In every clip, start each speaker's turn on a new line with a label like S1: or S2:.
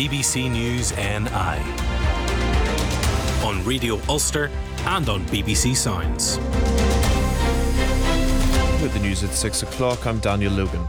S1: BBC News NI. On Radio Ulster and on BBC Sounds.
S2: With the news at 6 o'clock, I'm Daniel Logan.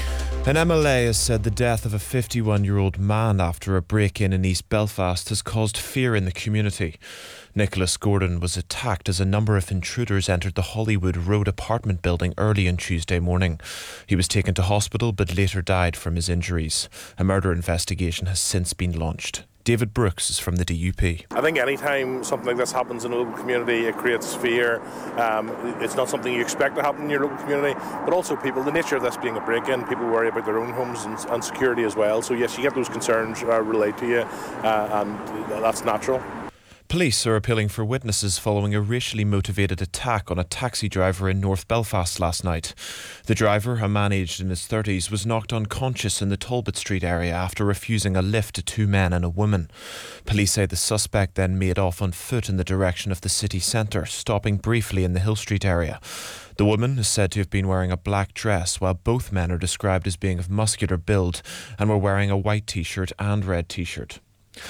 S2: An MLA has said the death of a 51-year-old man after a break-in in East Belfast has caused fear in the community. Nicholas Gordon was attacked as a number of intruders entered the Hollywood Road apartment building early on Tuesday morning. He was taken to hospital but later died from his injuries. A murder investigation has since been launched. David Brooks is from the DUP.
S3: I think any time something like this happens in a local community, it creates fear. It's not something you expect to happen in your local community, but also people, the nature of this being a break-in, people worry about their own homes and security as well. So yes, you get those concerns relayed to you, and that's natural.
S2: Police are appealing for witnesses following a racially motivated attack on a taxi driver in North Belfast last night. The driver, a man aged in his 30s, was knocked unconscious in the Talbot Street area after refusing a lift to two men and a woman. Police say the suspect then made off on foot in the direction of the city centre, stopping briefly in the Hill Street area. The woman is said to have been wearing a black dress, while both men are described as being of muscular build and were wearing a white t-shirt and red t-shirt.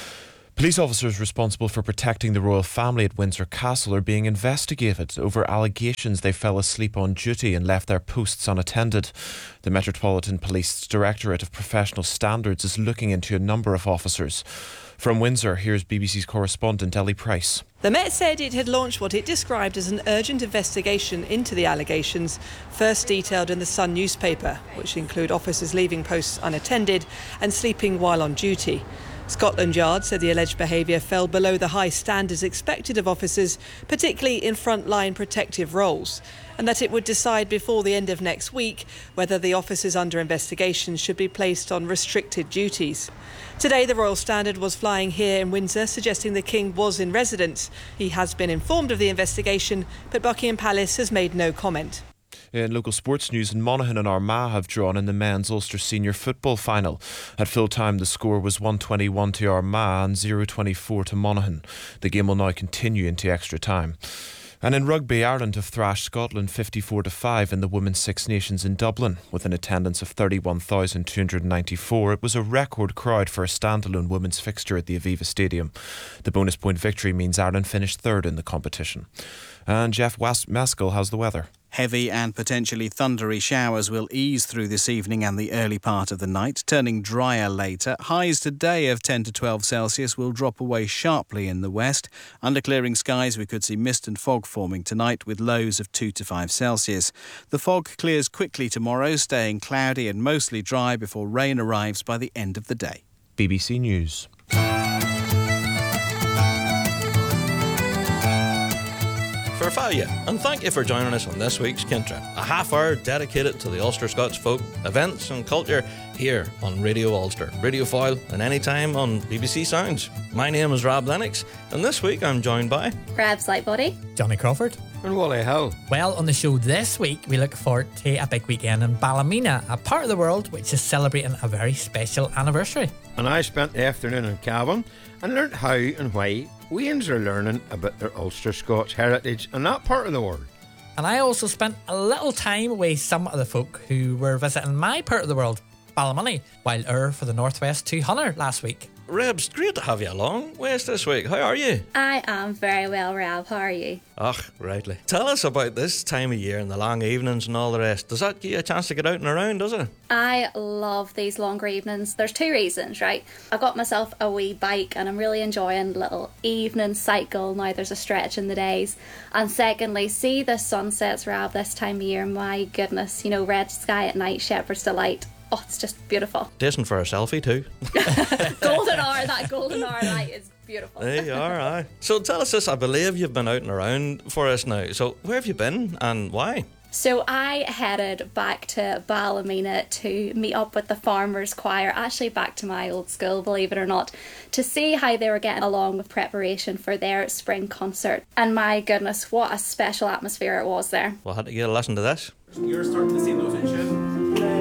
S2: Police officers responsible for protecting the royal family at Windsor Castle are being investigated over allegations they fell asleep on duty and left their posts unattended. The Metropolitan Police Directorate of Professional Standards is looking into a number of officers. From Windsor, here's BBC's correspondent Ellie Price.
S4: The Met said it had launched what it described as an urgent investigation into the allegations, first detailed in the Sun newspaper, which include officers leaving posts unattended and sleeping while on duty. Scotland Yard said the alleged behaviour fell below the high standards expected of officers, particularly in frontline protective roles, and that it would decide before the end of next week whether the officers under investigation should be placed on restricted duties. Today, the Royal Standard was flying here in Windsor, suggesting the King was in residence. He has been informed of the investigation, but Buckingham Palace has made no comment.
S2: In local sports news, Monaghan and Armagh have drawn in the men's Ulster Senior Football final. At full time, the score was 121 to Armagh and 0-24 to Monaghan. The game will now continue into extra time. And in rugby, Ireland have thrashed Scotland 54-5 in the Women's Six Nations in Dublin. With an attendance of 31,294, it was a record crowd for a standalone women's fixture at the Aviva Stadium. The bonus point victory means Ireland finished third in the competition. And Jeff Maskell has the weather.
S5: Heavy and potentially thundery showers will ease through this evening and the early part of the night, turning drier later. Highs today of 10 to 12 Celsius will drop away sharply in the west. Under clearing skies, we could see mist and fog forming tonight with lows of 2 to 5 Celsius. The fog clears quickly tomorrow, staying cloudy and mostly dry before rain arrives by the end of the day.
S2: BBC News.
S6: For value, and thank you for joining us on this week's Kintra, a half hour dedicated to the Ulster Scots folk, events and culture here on Radio Ulster, Radio Foyle and anytime on BBC Sounds. My name is Rob Lennox, and this week I'm joined by
S7: Grabs Lightbody,
S8: Johnny Crawford
S9: and Wally Hill.
S8: Well, on the show this week we look forward to a big weekend in Ballymena, a part of the world which is celebrating a very special anniversary.
S9: And I spent the afternoon in Cavan and learnt how and why Wayans are learning about their Ulster Scots heritage in that part of the world.
S8: And I also spent a little time with some of the folk who were visiting my part of the world, Ballymoney, while for the Northwest 200 last week.
S6: Rebs, great to have you along West this week. How are you?
S7: I am very well, Rab. How are you?
S6: Ach, rightly. Tell us about this time of year and the long evenings and all the rest. Does that give you a chance to get out and around, does it?
S7: I love these longer evenings. There's two reasons, right? I got myself a wee bike and I'm really enjoying the little evening cycle. Now there's a stretch in the days. And secondly, see the sunsets, Rab, this time of year. My goodness, you know, red sky at night, Shepherd's Delight. Oh, it's just beautiful.
S6: Decent for a selfie too.
S7: Golden hour, that golden hour light is beautiful.
S6: There you are, aye. So tell us this, I believe you've been out and around for us now. So where have you been and why?
S7: So I headed back to Ballymena to meet up with the Farmers Choir, actually back to my old school, believe it or not, to see how they were getting along with preparation for their spring concert. And my goodness, what a special atmosphere it was there.
S6: We'll have to get a listen to this.
S10: You're starting to see those in tune.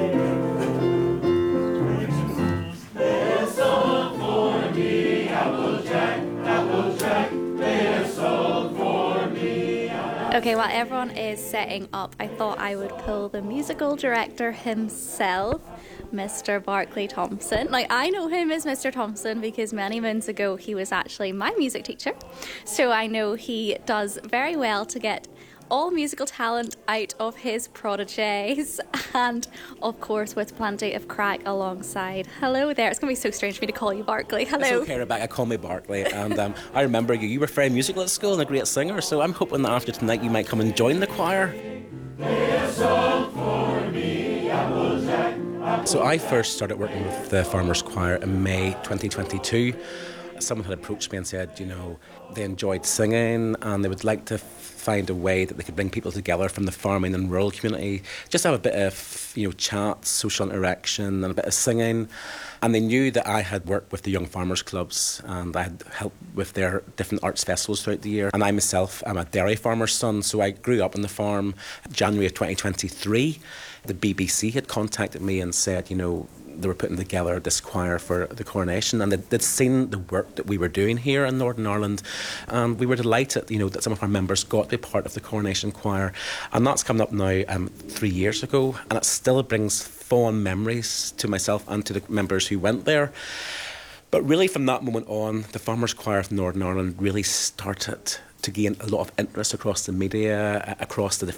S7: Okay, while everyone is setting up, I thought I would pull the musical director himself, Mr. Barclay Thompson. Now, I know him as Mr. Thompson because many moons ago he was actually my music teacher. So I know he does very well to get all musical talent out of his prodigies, and of course with plenty of crack alongside. Hello there. It's going to be so strange for me to call you Barclay. Hello.
S11: It's okay, Rebecca. Call me Barclay. And I remember you. You were very musical at school and a great singer, so I'm hoping that after tonight you might come and join the choir. So I first started working with the Farmers Choir in May 2022. Someone had approached me and said, they enjoyed singing and they would like to find a way that they could bring people together from the farming and rural community, just have a bit of, chat, social interaction and a bit of singing. And they knew that I had worked with the Young Farmers Clubs and I had helped with their different arts festivals throughout the year. And I myself am a dairy farmer's son, so I grew up on the farm. January of 2023, the BBC had contacted me and said, they were putting together this choir for the coronation, and they'd seen the work that we were doing here in Northern Ireland, and we were delighted, that some of our members got to be part of the coronation choir, and that's coming up now 3 years ago, and it still brings fond memories to myself and to the members who went there. But really from that moment on, the Farmers Choir of Northern Ireland really started to gain a lot of interest across the media, across the